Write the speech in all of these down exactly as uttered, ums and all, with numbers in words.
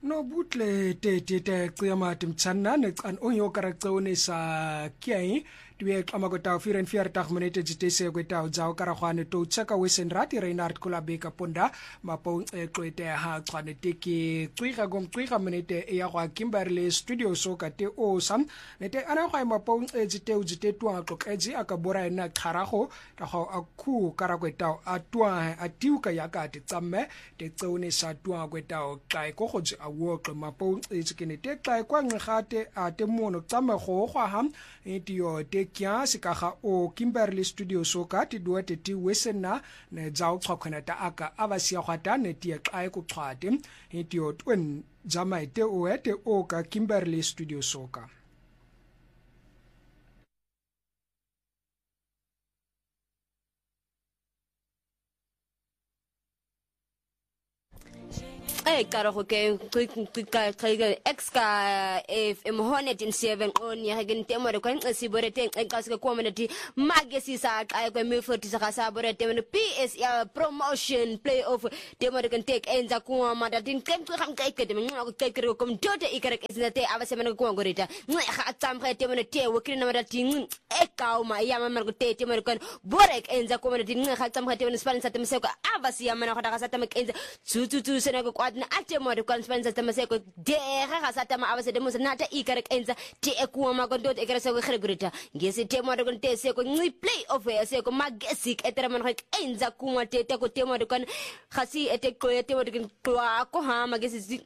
no butle te te te qiyama timtsanna ne qan onyo karaktsone sa kiai diwe xama ko taw firen fiar tax minute jitese ko taw jaw karakhwane to tsaka wesen rati Reinhard Kulabeka ponda mapo eqwete ha xane teki qiga gom qiga minute ya kwa Kimberley studio soka te o sam nete ana kwa mapo ejite ujite twa qoqeji akabora ena kharago ta go akhu karakwe taw atwa atiuka yakati tsamme te tsone sa twa ko taw kai ko go a woqe mapo ejikene te kai kwa ngate ate mono tsamme go gwa ham etio te kya sikaga o Kimberley studio soka ti duate ti wesena ne jaw xokana ta aka abasia khata ne ti xae ku xwate etio twen jamaite o ete o ka Kimberley studio soka Hey, karo ke ka ka ex ka if em honet in seven on ya gen temo de kan sibore ten ka ska community magesi sa ka ko mi forty sa sa bore tem P S ya promotion playoff temo de kan take enza ku ma da tin kem kham ka ke dem ko ke ke ko mtote ikare ke te ava se men ko ngorita nga tsam ka temo ne te wokri na da tin e ka ma ya ma ko te temo kan bore enza community nga tsam ka temo spanish sa tem se ko ava se ya ma ko da sa tem enza tu tu tu se na ko na ate mo de conference ta maseko de ga sa ta ma abase de mo na ta ikare kenza ti ekuwa ma ko dot ikare se ko khregrita ngese te mo de kon te se ko ngi play of se ko magesi etera man ko kenza kuma te te ko te mo de kon khasi ete ko te mo de ko ha magesi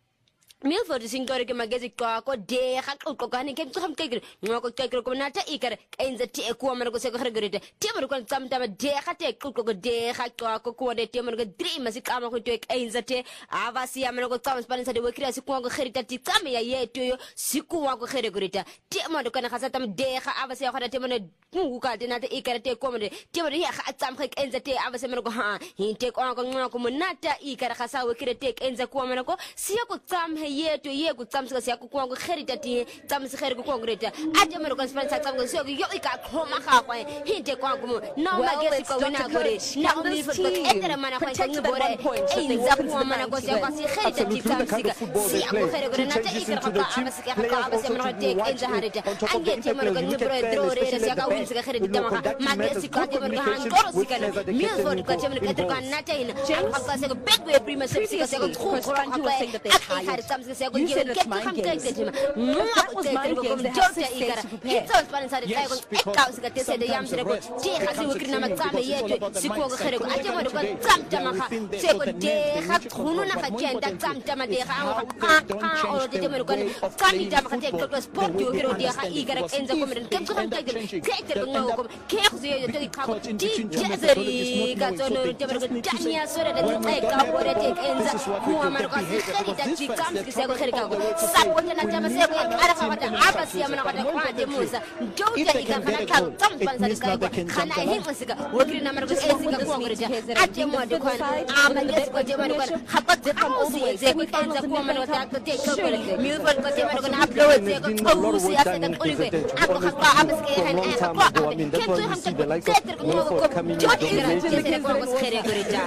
Milford singore ke magezi kwa ko de ga ko ka ne ke tsam ke ngo ko ke ko na ta ikare enza ti ekuwa ma ko se ko khregrita ti mo ko tsam ta de ga te ko ko de ga ko ko de ti mo ko dream si ka ma ko te enza te avasi ya mo ko tsam spanish de wekira si ko ko kherita ti tsam ya yeto yo si ko ko khregrita ti mo ko na khasa tam de ga avasi ya khada ti mo ne ngu ka de na te ikare te ko mo de ti mo ya ga tsam ke enza te avasi mo ko ha hinte ko ko ngo ko mo na ta ikare khasa wekira te enza ko mo ko si ko tsam yeto ye ku tsamsika siya ku kwa ku kherita ti tsamsi khere ku kongreta ate mo ko spanish tsamgo so yo ika khoma ga kwa hinte kwa ku no magesi ko wina gore na mi fo ko etera mana kwa ngi bore e za ku mana ko siya ko si kherita ti tsamsika siya ku khere gore na ta ikra ka abasika ka abase mo te enza harita ange te mo ko ngi bore drore siya ka win sika kherita ta ma magesi ko te mo ko han goro sika mi fo ko te mo ko etera ka na ta ina an ka se ko back way prima sika se ko khu ko ran to say that they hide se ko yele ke kham ke ke jima no ko te ko ko jorta ikara it's all spanish side ta ko ekka usika te se de yam se ko ti khasi wukri na matsame yeto siko ko khere ko ate mo ko tsam tama kha se ko de kha khunu na kha kenta tsam tama de kha ka ka o de te mo ko tsam tama kha te ko sport yo hero de kha ikara enza ko men ke kham ke ke te ko no ko ke khsi yo te kha ko ti jezeri ga zono te mo ko tanya sore de te ka bore te enza ko ma ko khari da ti tsam ke ko khere ka ko sapo na tama se ko ara ka ta abasi ya mana ka kwa de musa jota ika kana ka tsam pan sa ka ko kana hin ko sika wokri na mara ko e sika ko ngorja ate mo de ko ama yes ko je mara ko hapat de ko si se ko enza ko mana ta ko te ko ko mi ko ko te mara ko na upload se ko ko si ase ta ko ko ako ka ka abas ke han e ko ko ke to ham ta ke ter ko ko jota ika je se ko ko khere gorja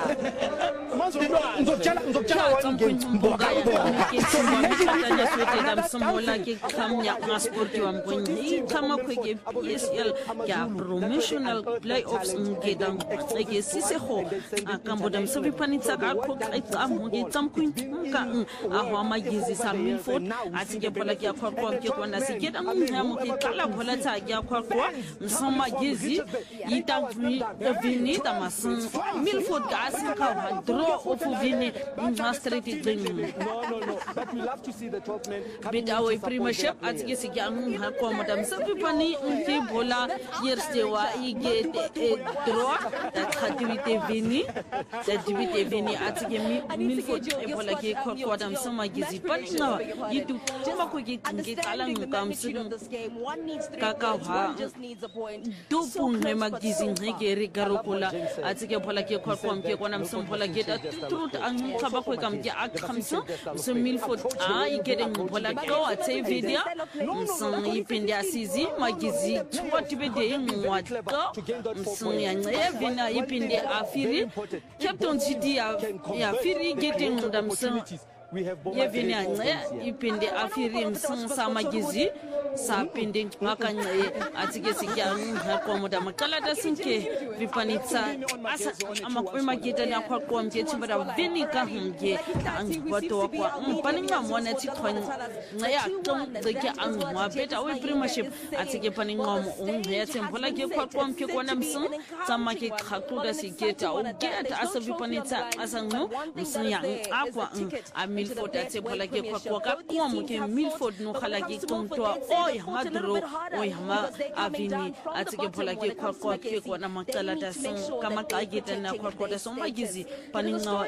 nzochala nzochala wa ngemboga Tanya swete dam samola ke kamnya transporti wa mbonyi kama kweke P S L ya promotional playoffs ngedam ke sisego akambo dam sobi panitsa ka ko tsam ke tsam kuin ka a ho magizi sa Milford atike bola ke kwa kwa ke kwa na sikeda ya mo ke kala bola tsa ke kwa kwa msoma gizi ita vini tamasan Milford ka asinka ha draw of vini street thing no no no but we love to see the top men bidawo premiership atike sikang ha kwa madam sobi pani unti bola yerstewa ige draw that activity vini activity vini atike Milford e bola ke kwa kwa dam sama gizi pani ngawa yitu tuma ko ke ke kala ngam sudun kaka ha dupu ne magizi ngeke ri garokola atike bola ke kwa kwa ke kwa nam som bola ke ta truth an khaba ko kam ke akhamso so Milford a igede ngobola to atse video msong ipindi asizi magizi twati bede ngwa to msong ya nye vina ipindi afiri captain G D ya ya firi getting ndam so We have ye vini Bomba ance here. ipinde afiri msing samagizi sa pinde ngakance atike sikyang hakomo da makala da sinke vipanitsa asa amakwema kita na kwa kwa mjechi bada vini ka humje ang wato kwa mpani ngamona tikhon ngaya tong deke ang wa beta we premiership atike pani ngamo ungya tempola ke kwa kwa mke kwa namsing samake khakuda siketa ugeta asa vipanitsa asa ngo msing ya akwa a Milford atse phola ke kwa kwa ka kwa mke Milford no khala ke tontwa oy hamadro oy hama avini atse phola ke kwa kwa ke kwa na makala da sing kama ka geta na kwa kwa da song magizi pani ngawa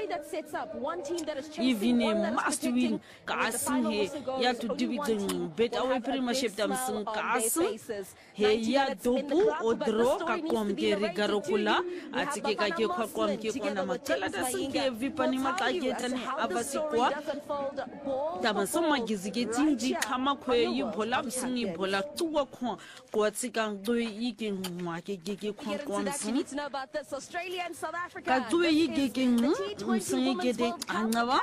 even must win kasi ya to dividend bet away premiership dam sing kasi he ya dobu odro ka komge rigarokula atike ka ke kwa kwa mke kwa na makala da sing ke vipani makageta ne abasikwa dama so magizi ke tinji kama kwe yi bola msingi bola tuwa kwa kwa tsika ngwe yike ngwa ke ke kwa kwa msingi ka tuwe yike ke msingi ke de angawa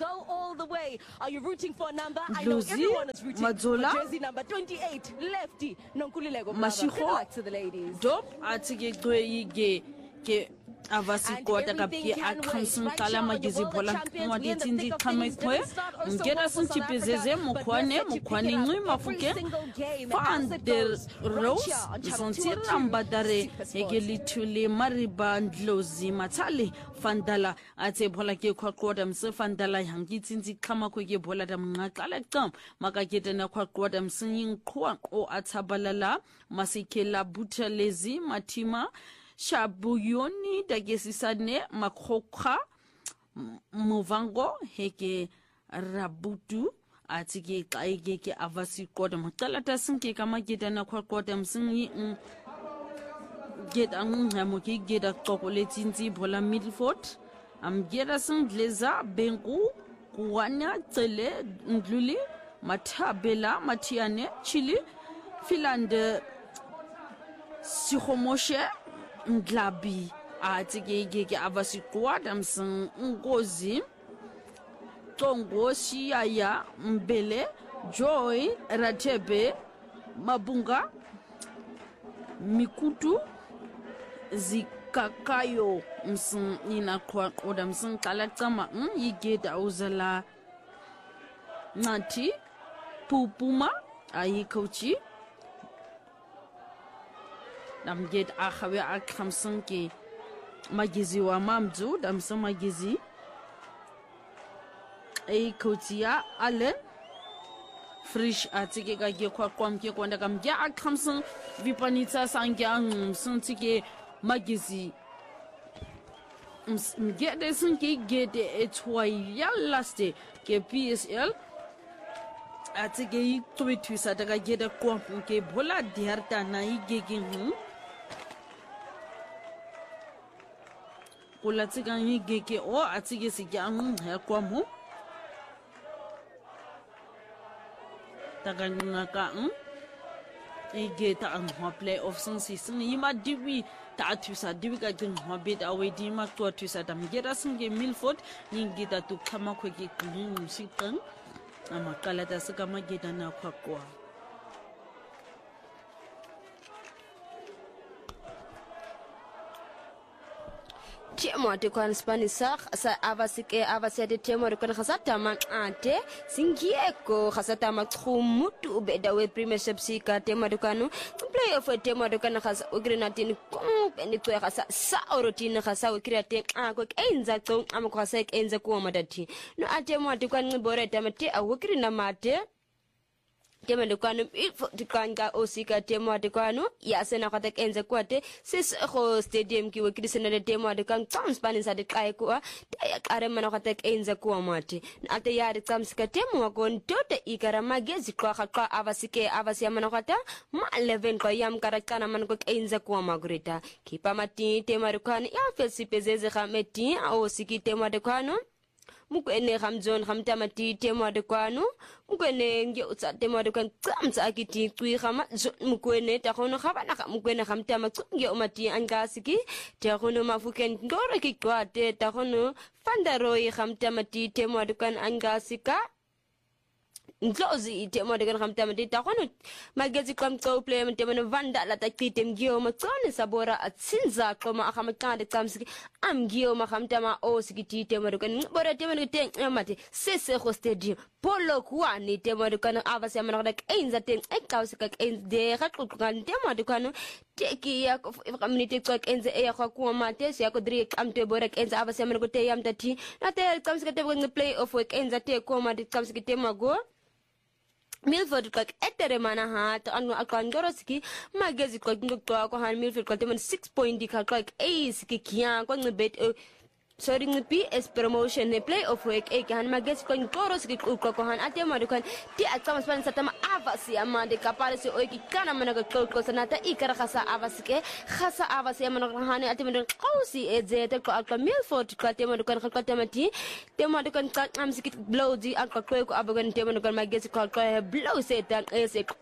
Luzi Mazola Mashiho Dop atike tuwe yike ke avasi kota kapye akhamsin kala magizi bola mwadi tindi khamekwe ngera sunchi pezeze mukwane mukwane ngui mafuke fander rose sonti rambadare egeli tule mariba ndlozi matali fandala ate bola ke kwa kota mse fandala yangi tindi khama ke bola da mngaqala qam makakete na kwa kota msinyin kwa o athabalala masikela butelezi matima Shabuyoni dagesisane makhokha muvango heke rabutu atike kaige ke avasi koda makala ta sinke kama gida na kwakwada msingi geda ngamu ke geda kokole tinzi bola Milford am geda sindleza bengu kuwana tsele ndluli mathabela matiane chili filande sihomoshe Nglabi atike gege avasikwa damsing ngozi tongo shiyaya mbele joy ratebe mabunga mikutu zikakayo msing ina kwa koda msing kala tsama yigeda uzala nati pupuma ayi coachi dam get a khawe a khamsang ke magizi wa mamzu dam so magizi e kotia allen fresh atike ka ke kwa kwam ke konda kam ja a khamsang vipanitsa sangyang suntike magizi mgede sunke gede etwaya laste ke P S L atike yi twitwisa daga gede kwam ke bola diarta na igegin kula tsika yi gege o atike sikyang ha kwamo daga ngaka n ege ta an ho playoff sun season yi ma diwi ta twisa diwi ka din ho bit away di ma to twisa dam geda sunge Milford yingi da to kama ko ge kun sitan ama kala da suka mageda na kwakwa Temo te kwan Spanish sa avasike avasede temo de kon khasata ma ante singieko khasata ma khumutu beda we premiership sika temo de kanu play of temo de kan khasa ugrenatin kom ni to khasa sa orotin khasa we create a ko enza to am ko khasa enza ko madati no atemo de kwan ngibore tamate a wukrina mate Tema de kwanu tikanga osika tema de kwanu ya sena kwata kenze kwate sis ho stadium ki wekrisena de tema de kan tam Spanish ade kai kwa ya kare mana kwata kenze kwa mate ate ya de tam sika tema ko ntote ikara magezi kwa kwa avasike avasi mana kwata ma eleven kwa yam karakana man ko kenze kwa magurita kipa mati tema de kwanu ya felsi pezeze khameti osiki tema de kwanu mukwene gamjon gamtamati temo de kwano mukwene nge utsa temo de kwan tsamsa akiti tui gama mukwene ta gono gabana ga mukwene gamtama nge umati angasiki ta gono mafuken ndore ki kwate ta gono fandaroi gamtamati temo de kwan angasika Nzozi temo de kan tamati ta kono magezi kam to play men temo vanda la ta kitem gio ma tsone sabora atsinza koma akama kande tsamski am gio ma khamtama o sikiti temo de kan bora temo de ten amati sese ho stadium polo kwani temo de kan avasi amana de einza ten ekausi ka ein de khatku kan temo de kan teki ya community ko enze e ya ko mate ya ko dri am te bora enza avasi amana ko te yam tati na te tsamski te ko play off work enza te ko ma de tsamski temo go Milford kak etere mana hat anu akan goroski magezi ko ngto ko han Milford ko temen six point di kak ace ki kya ko ngebet sorry ngepi es promotion ne play of week e kan magezi ko goroski ko ko han atema de kan ti atama span satama avasi amade kapale se o ki kana mana ko ko sanata ikara khasa avaske khasa avasi amana han atema de qausi e zete ko ak Milford ko tema de kan ko temati tema de kan am sikit blow di ak ko ko abagan tema de kan magezi ko ko blow se tan e se